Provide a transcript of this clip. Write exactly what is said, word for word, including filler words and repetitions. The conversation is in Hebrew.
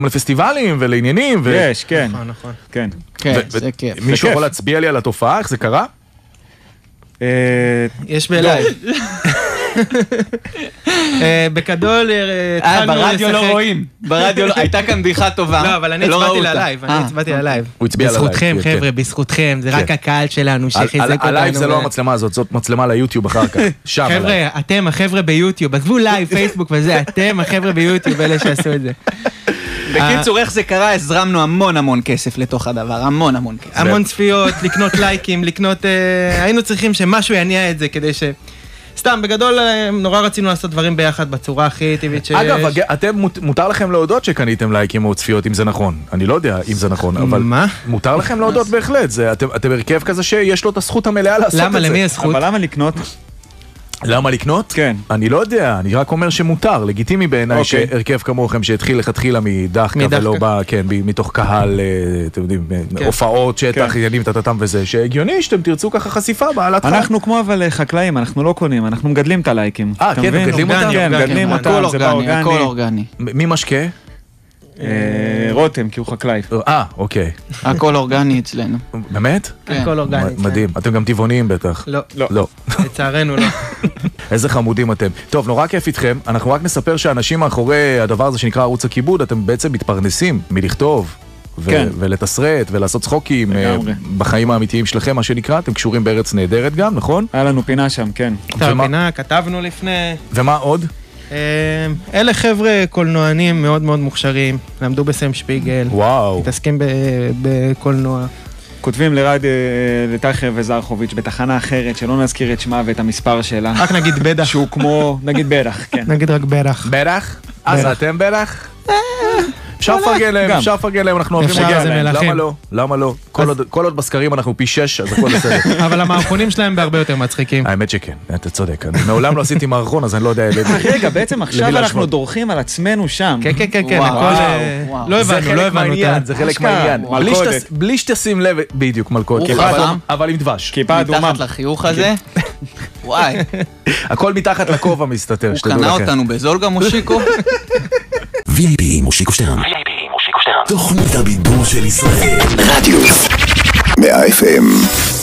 לפסטיבלים ולעניינים. יש, כן. נכון, נכון. כן. כן, זה כיף. מישהו יכול להצביע לי על התופעה, איך זה קרה? יש בלייב. בגדול, התחלנו לשחק. ברדיו לא רואים. ברדיו לא, הייתה כאן בדיחה טובה. לא, אבל אני הצבעתי ללייב, אני הצבעתי ללייב. הוא הצביע ללייב. בזכותכם, חבר'ה, בזכותכם, זה רק הקהל שלנו שחיזק אותנו. הלייב זה לא המצלמה הזאת, זאת מצלמה ליוטיוב אחר כך. חבר'ה, אתם החבר'ה ביוטיוב, עזבו לייב, פייסבוק וזה, אתם החבר'ה ביוטיוב, אלה שעשו את זה. בקיצור, איך זה קרה? הזרמנו המון המון כסף לתוך הדבר, המון המון כסף. המון צפיות, לקנות לייקים, לקנות... היינו צריכים שמשהו יניע את זה כדי ש... סתם, בגדול, נורא רצינו לעשות דברים ביחד בצורה הכי טבעית שיש. אגב, אתם, מותר לכם להודות שקניתם לייקים או צפיות, אם זה נכון. אני לא יודע אם זה נכון, אבל... מה? מותר לכם להודות בהחלט. אתם הרכב כזה שיש לו את הזכות המלאה לעשות את זה. למה? למי יש זכות? אבל למה לקנות? למה לקנות? כן. אני לא יודע, אני רק אומר שמותר, לגיטימי בעיניי שהרכב כמוכם שהתחיל לכתחילה מדחקה ולא בא, כן, מתוך קהל, אתם יודעים, הופעות, שטח, עניינים, תתתם וזה, שהגיוני שאתם תרצו ככה חשיפה בעלת חיים. אנחנו כמו אבל חקלאים, אנחנו לא קונים, אנחנו מגדלים את הלייקים. אה, כן, מגדלים אותם? כן, מגדלים אותם, זה בא אורגני. הכל אורגני. מי משקה? רותם, כי הוא חקלאי. אה, אוקיי. הכל אורגני אצלנו. באמת? הכל אורגני. מדהים. אתם גם טבעוניים בטח. לא. לא. לצערנו לא. איזה חמודים אתם. טוב, נורא כיף איתכם. אנחנו רק נספר שהאנשים מאחורי הדבר הזה שנקרא ערוץ הכיבוד, אתם בעצם מתפרנסים מלכתוב ולתסרט ולעשות צחוקים בחיים האמיתיים שלכם, מה שנקרא. אתם קשורים בארץ נהדרת גם, נכון? היה לנו פינה שם, כן. פינה, כתבנו לפני. ומה עוד? אלה חבר'ה קולנוענים מאוד מאוד מוכשרים, למדו בסם שפיגל, מתעסקים בקולנוע. כותבים לרד לטחר וזרחוביץ' בתחנה אחרת, שלא נזכיר את שמה ואת המספר שלה. רק נגיד בדח. שהוא כמו, נגיד בדח, כן. נגיד רק בדח. בדח? אז אתם בדח? אפשר לפרגן להם, אפשר לפרגן להם, אנחנו אוהבים להגיע להם. למה לא? למה לא? כל עוד בסקרים אנחנו פי שש, אז הכל בסדר. אבל המערכונים שלהם בהרבה יותר מצחיקים. האמת שכן, אתה צודק. אני מעולם לא עשיתי מערכון, אז אני לא יודע... רגע, בעצם עכשיו אנחנו דורכים על עצמנו שם. כן, כן, כן, כן, הכל... לא הבנו, לא הבנו אותה. זה חלק מהעניין. בלי שתשים לב, בדיוק, מלכות. אבל עם דבש. מתחת לחיוך הזה. וואי. הכל מתחת לכובע מסתתר. הוא קנה אותנו בזול גם מושיקו. וי איי פי מושיקו שטרן. וי איי פי מושיקו שטרן. תוכנית הבידור של ישראל. רדיוס. מאה אף אם.